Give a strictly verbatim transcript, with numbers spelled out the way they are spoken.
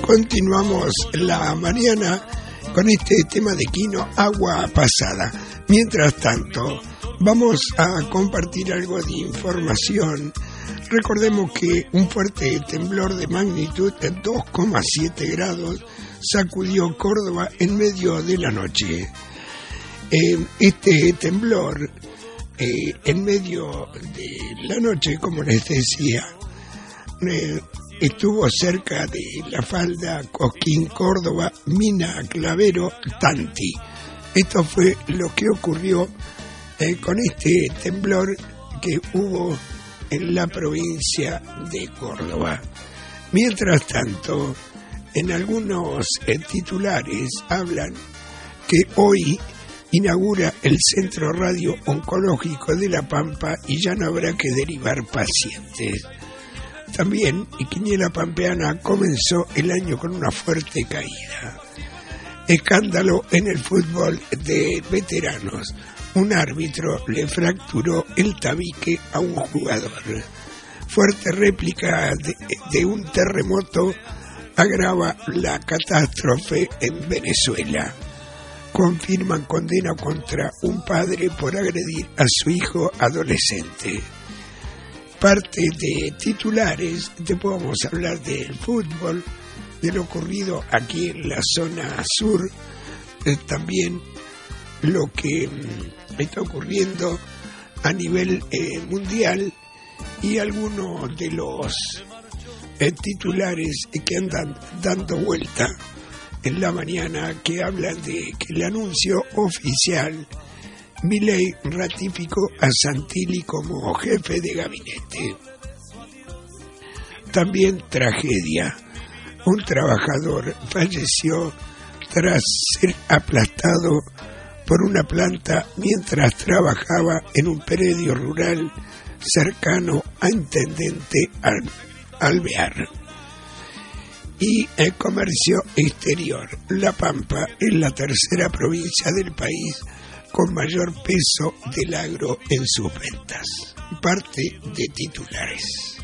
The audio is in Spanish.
continuamos la mañana con este tema de Quino, agua pasada. Mientras tanto, vamos a compartir algo de información. Recordemos que un fuerte temblor de magnitud de dos coma siete grados sacudió Córdoba en medio de la noche. Eh, este temblor, eh, en medio de la noche, como les decía, eh, estuvo cerca de La Falda, Cosquín, Córdoba, Mina, Clavero, Tanti. Esto fue lo que ocurrió eh, con este temblor que hubo en la provincia de Córdoba. Mientras tanto, en algunos eh, titulares hablan que hoy inaugura el Centro Radio Oncológico de La Pampa y ya no habrá que derivar pacientes. También, Quiniela Pampeana comenzó el año con una fuerte caída. Escándalo en el fútbol de veteranos. Un árbitro le fracturó el tabique a un jugador. Fuerte réplica de, de un terremoto agrava la catástrofe en Venezuela. Confirman condena contra un padre por agredir a su hijo adolescente. Parte de titulares, te podemos hablar del fútbol, de lo ocurrido aquí en la zona sur, eh, también lo que mm, está ocurriendo a nivel eh, mundial y algunos de los eh, titulares que andan dando vuelta en la mañana que hablan de que el anuncio oficial, Milei ratificó a Santilli como jefe de gabinete. También tragedia. Un trabajador falleció tras ser aplastado por una planta mientras trabajaba en un predio rural cercano a Intendente Alvear. Y el comercio exterior. La Pampa es la tercera provincia del país con mayor peso del agro en sus ventas. Parte de titulares.